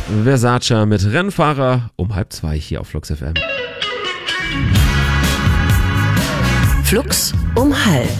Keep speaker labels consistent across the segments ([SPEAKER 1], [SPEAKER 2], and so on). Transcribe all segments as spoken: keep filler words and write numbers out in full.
[SPEAKER 1] Versace mit Rennfahrer um halb zwei hier auf Flux F M.
[SPEAKER 2] Flux um halb.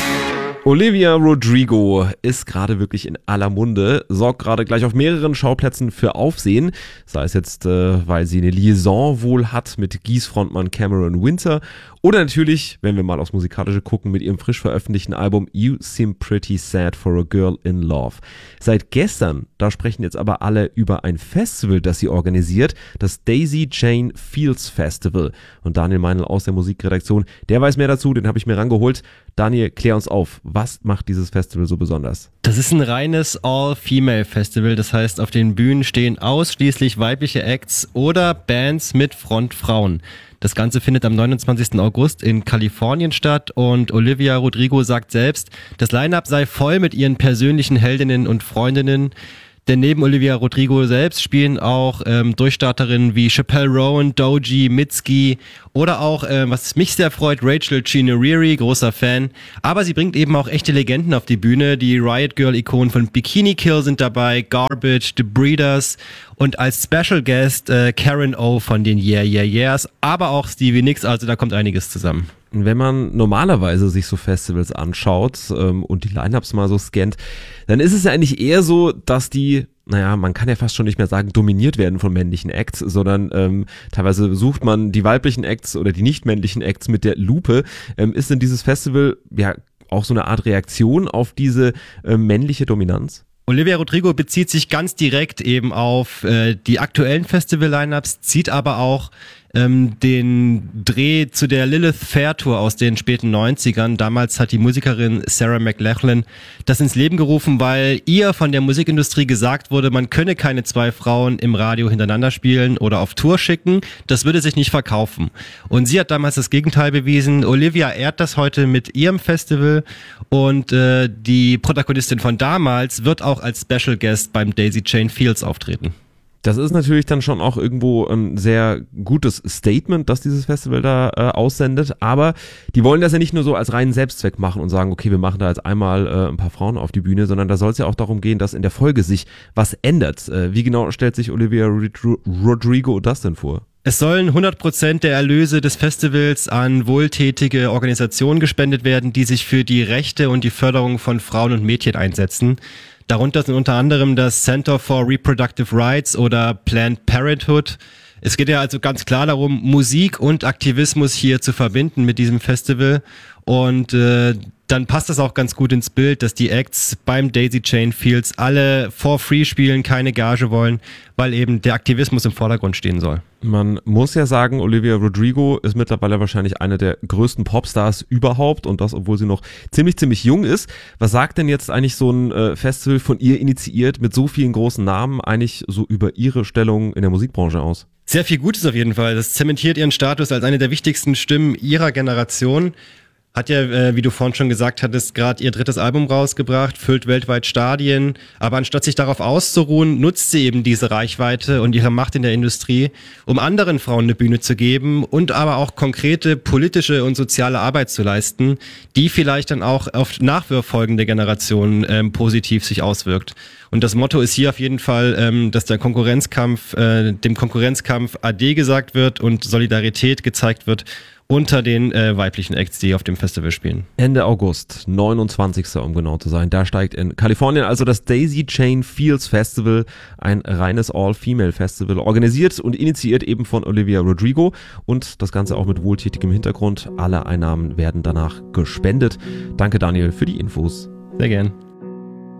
[SPEAKER 1] Olivia Rodrigo ist gerade wirklich in aller Munde, sorgt gerade gleich auf mehreren Schauplätzen für Aufsehen, sei es jetzt, äh, weil sie eine Liaison wohl hat mit Geese-Frontmann Cameron Winter oder natürlich, wenn wir mal aufs Musikalische gucken, mit ihrem frisch veröffentlichten Album You Seem Pretty Sad for a Girl in Love. Seit gestern, da sprechen jetzt aber alle über ein Festival, das sie organisiert, das Daisy Chain Fields Festival. Und Daniel Meinl aus der Musikredaktion, der weiß mehr dazu, den habe ich mir rangeholt. Daniel, klär uns auf, was macht dieses Festival so besonders?
[SPEAKER 3] Das ist ein reines All-Female-Festival, das heißt, auf den Bühnen stehen ausschließlich weibliche Acts oder Bands mit Frontfrauen. Das Ganze findet am neunundzwanzigsten August in Kalifornien statt und Olivia Rodrigo sagt selbst, das Line-Up sei voll mit ihren persönlichen Heldinnen und Freundinnen. Denn neben Olivia Rodrigo selbst spielen auch ähm, Durchstarterinnen wie Chappelle Rowan, Doji, Mitski oder auch, äh, was mich sehr freut, Rachel Chinouriri, großer Fan. Aber sie bringt eben auch echte Legenden auf die Bühne. Die Riot Girl-Ikonen von Bikini Kill sind dabei, Garbage, The Breeders und als Special Guest äh, Karen O von den Yeah Yeah Yeahs, aber auch Stevie Nicks, also da kommt einiges zusammen.
[SPEAKER 1] Wenn man normalerweise sich so Festivals anschaut ähm, und die Lineups mal so scannt, dann ist es ja eigentlich eher so, dass die, naja, man kann ja fast schon nicht mehr sagen, dominiert werden von männlichen Acts, sondern ähm, teilweise sucht man die weiblichen Acts oder die nicht männlichen Acts mit der Lupe. Ähm, ist denn dieses Festival ja auch so eine Art Reaktion auf diese äh, männliche Dominanz?
[SPEAKER 3] Olivia Rodrigo bezieht sich ganz direkt eben auf äh, die aktuellen Festival-Lineups, zieht aber auch ähm, den Dreh zu der Lilith Fair Tour aus den späten neunzigern. Damals hat die Musikerin Sarah McLachlan das ins Leben gerufen, weil ihr von der Musikindustrie gesagt wurde, man könne keine zwei Frauen im Radio hintereinander spielen oder auf Tour schicken. Das würde sich nicht verkaufen. Und sie hat damals das Gegenteil bewiesen. Olivia ehrt das heute mit ihrem Festival und äh, die Protagonistin von damals wird auch als Special Guest beim Daisy Chain Fields auftreten.
[SPEAKER 1] Das ist natürlich dann schon auch irgendwo ein sehr gutes Statement, das dieses Festival da äh, aussendet, aber die wollen das ja nicht nur so als reinen Selbstzweck machen und sagen, okay, wir machen da jetzt einmal äh, ein paar Frauen auf die Bühne, sondern da soll es ja auch darum gehen, dass in der Folge sich was ändert. Äh, wie genau stellt sich Olivia Rodrigo das denn vor?
[SPEAKER 3] Es sollen hundert Prozent der Erlöse des Festivals an wohltätige Organisationen gespendet werden, die sich für die Rechte und die Förderung von Frauen und Mädchen einsetzen. Darunter sind unter anderem das Center for Reproductive Rights oder Planned Parenthood. Es geht ja also ganz klar darum, Musik und Aktivismus hier zu verbinden mit diesem Festival. Und äh, dann passt das auch ganz gut ins Bild, dass die Acts beim Daisy Chain Fields alle for free spielen, keine Gage wollen, weil eben der Aktivismus im Vordergrund stehen soll.
[SPEAKER 1] Man muss ja sagen, Olivia Rodrigo ist mittlerweile wahrscheinlich eine der größten Popstars überhaupt und das, obwohl sie noch ziemlich, ziemlich jung ist. Was sagt denn jetzt eigentlich so ein äh, Festival von ihr initiiert mit so vielen großen Namen eigentlich so über ihre Stellung in der Musikbranche aus?
[SPEAKER 3] Sehr viel Gutes auf jeden Fall. Das zementiert ihren Status als eine der wichtigsten Stimmen ihrer Generation. Hat ja, äh, wie du vorhin schon gesagt hattest, gerade ihr drittes Album rausgebracht, füllt weltweit Stadien. Aber anstatt sich darauf auszuruhen, nutzt sie eben diese Reichweite und ihre Macht in der Industrie, um anderen Frauen eine Bühne zu geben und aber auch konkrete politische und soziale Arbeit zu leisten, die vielleicht dann auch auf nachfolgende Generationen ähm, positiv sich auswirkt. Und das Motto ist hier auf jeden Fall, ähm, dass der Konkurrenzkampf, äh, dem Konkurrenzkampf Ade gesagt wird und Solidarität gezeigt wird unter den äh, weiblichen Acts, die auf dem Festival spielen.
[SPEAKER 1] Ende August, neunundzwanzigsten um genau zu sein, da steigt in Kalifornien also das Daisy Chain Fields Festival, ein reines All-Female-Festival, organisiert und initiiert eben von Olivia Rodrigo und das Ganze auch mit wohltätigem Hintergrund. Alle Einnahmen werden danach gespendet. Danke Daniel für die Infos.
[SPEAKER 3] Sehr gern.